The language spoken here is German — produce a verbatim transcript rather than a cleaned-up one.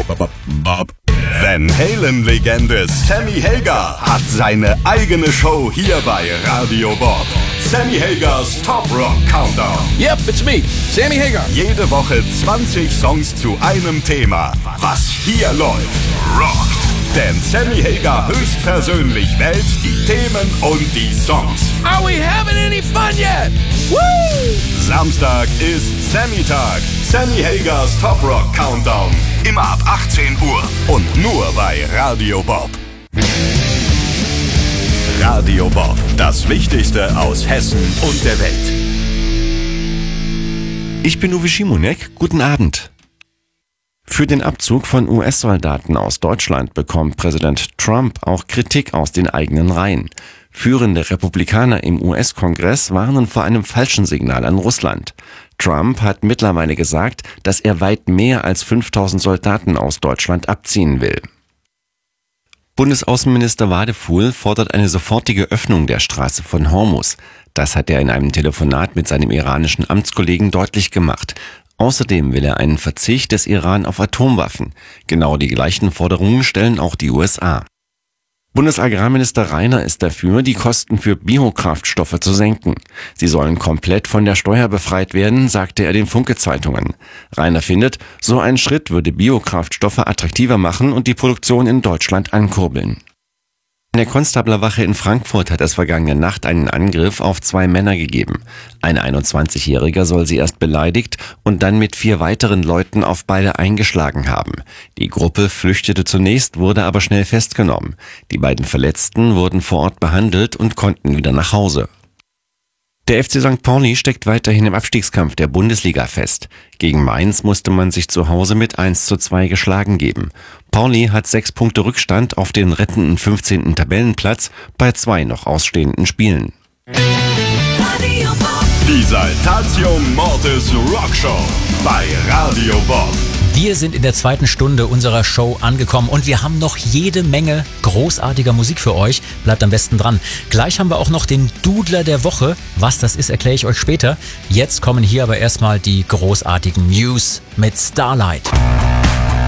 Van Halen-Legende Sammy Hagar hat seine eigene Show hier bei Radio Bob. Sammy Hagars Top Rock Countdown. Yep, it's me, Sammy Hagar. Jede Woche zwanzig Songs zu einem Thema. Was hier läuft, rockt. Denn Sammy Hagar höchstpersönlich wählt die Themen und die Songs. Are we having any fun yet? Woo! Samstag ist Sammy-Tag. Sammy Hagars Top Rock Countdown. Immer ab achtzehn Uhr und nur bei Radio Bob. Radio Bob, das Wichtigste aus Hessen und der Welt. Ich bin Uwe Schimonek, guten Abend. Für den Abzug von U S-Soldaten aus Deutschland bekommt Präsident Trump auch Kritik aus den eigenen Reihen. Führende Republikaner im U S-Kongress warnen vor einem falschen Signal an Russland. Trump hat mittlerweile gesagt, dass er weit mehr als fünftausend Soldaten aus Deutschland abziehen will. Bundesaußenminister Wadefuhl fordert eine sofortige Öffnung der Straße von Hormuz. Das hat er in einem Telefonat mit seinem iranischen Amtskollegen deutlich gemacht. Außerdem will er einen Verzicht des Iran auf Atomwaffen. Genau die gleichen Forderungen stellen auch die U S A. Bundesagrarminister Reiner ist dafür, die Kosten für Biokraftstoffe zu senken. Sie sollen komplett von der Steuer befreit werden, sagte er den Funke-Zeitungen. Reiner findet, so ein Schritt würde Biokraftstoffe attraktiver machen und die Produktion in Deutschland ankurbeln. In der Konstablerwache in Frankfurt hat es vergangene Nacht einen Angriff auf zwei Männer gegeben. Ein einundzwanzigjähriger soll sie erst beleidigt und dann mit vier weiteren Leuten auf beide eingeschlagen haben. Die Gruppe flüchtete zunächst, wurde aber schnell festgenommen. Die beiden Verletzten wurden vor Ort behandelt und konnten wieder nach Hause. Der F C Sankt Pauli steckt weiterhin im Abstiegskampf der Bundesliga fest. Gegen Mainz musste man sich zu Hause mit eins zu zwei geschlagen geben. Pauli hat sechs Punkte Rückstand auf den rettenden fünfzehnten Tabellenplatz bei zwei noch ausstehenden Spielen. Die Saltatio Mortis Rockshow bei Radio Bob. Wir sind in der zweiten Stunde unserer Show angekommen und wir haben noch jede Menge großartiger Musik für euch. Bleibt am besten dran. Gleich haben wir auch noch den Dudler der Woche. Was das ist, erkläre ich euch später. Jetzt kommen hier aber erstmal die großartigen News mit Starlight.